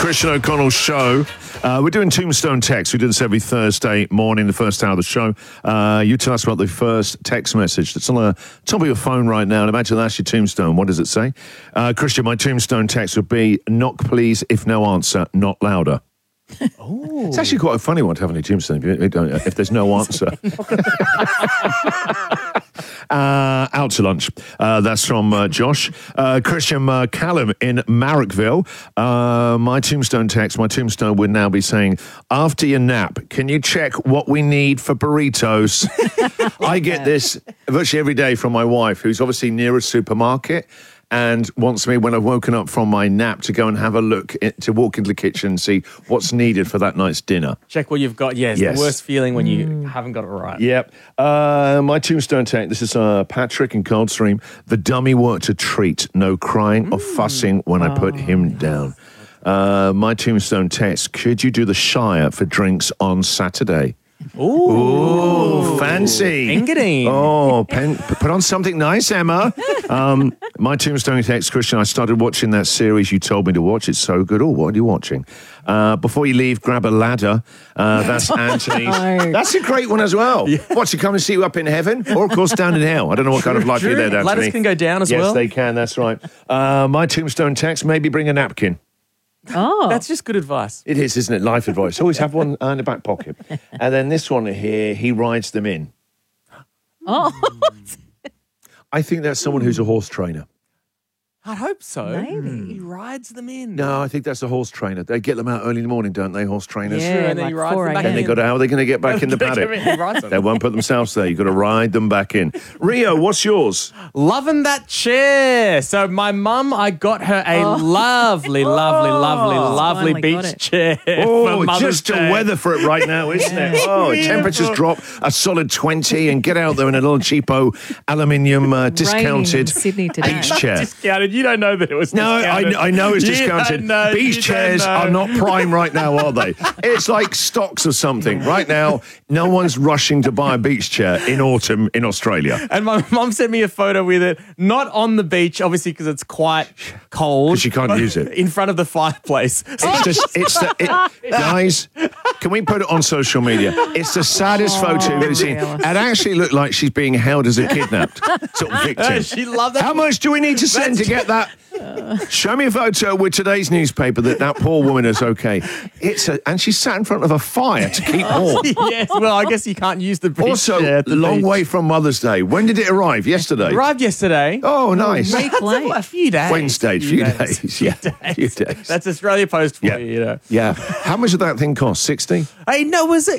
Christian O'Connell Show. We're doing Tombstone Text. We do this every Thursday morning, the first hour of the show. You tell us about the first text message that's on the top of your phone right now. And imagine that's your tombstone. What does it say? Christian, my tombstone text would be, knock please, if no answer, not louder. Oh. It's actually quite a funny one to have on your tombstone if there's no answer. Out to lunch. That's from Josh. Christian Callum in Marrickville. My tombstone text, my tombstone would now be saying, after your nap, can you check what we need for burritos? I get this virtually every day from my wife, who's obviously near a supermarket, and wants me, when I've woken up from my nap, to go and have a look, to walk into the kitchen and see what's needed for that night's dinner. Check what you've got. Yes, the worst feeling when you haven't got it right. Yep. My tombstone take, this is Patrick in Coldstream. The dummy worked a treat. No crying or fussing when I put him down. My tombstone text, could you do the Shire for drinks on Saturday? Ooh, fancy. Engadine. Oh, put on something nice, Emma. My tombstone text, Christian, I started watching that series you told me to watch. It's so good. Oh, what are you watching? Before you leave, grab a ladder. That's Anthony's. That's a great one as well. Yeah. What's he come and see you up in heaven? Or, of course, down in hell. I don't know what kind of life you led, Anthony. Ladders can go down as well. Yes, they can. That's right. My tombstone text, maybe bring a napkin. Oh. That's just good advice. It is, isn't it? Life advice. Always have one in the back pocket. And then this one here, he rides them in. Oh. I think that's someone who's a horse trainer. I hope so. Maybe. He rides them in. No, I think that's a horse trainer. They get them out early in the morning, don't they, horse trainers? Yeah, And then he rides them back Then in. they got to, how are they going to get back in the paddock? He rides them. They won't put themselves there. You've got to ride them back in. Rio, what's yours? Loving that chair. So my mum, I got her a lovely Finally got beach it. chair. Oh, for Mother's just the Day. weather for it right now, isn't it? Oh, temperatures drop a solid 20 and get out there in a little cheapo aluminium discounted Sydney today. beach chair. Discounted. You don't know that it was No, discounted. I know it's You discounted. don't know, Beach you chairs don't know. are not prime right now, are they? It's like stocks of something. Right now, no one's rushing to buy a beach chair in autumn in Australia. And my mum sent me a photo with it, not on the beach, obviously, because it's quite cold. 'Cause you can't but use it. in front of the fireplace. Guys, can we put it on social media? It's the saddest photo you've ever seen. It actually looked like she's being held as a kidnapped sort of victim. She loved that. How much do we need to send to get that? Show me a photo with today's newspaper that poor woman is okay. And she's sat in front of a fire to keep warm. Yes, well, I guess you can't use the beach Also, chair at the long beach. way from Mother's Day. When did it arrive? Yesterday? Arrived yesterday. Oh, nice. Week late. A few days. Wednesday, few days. Yeah, few days. That's Australia Post for Yeah. you, you know. Yeah. How much did that thing cost? 60? Hey, no, was it?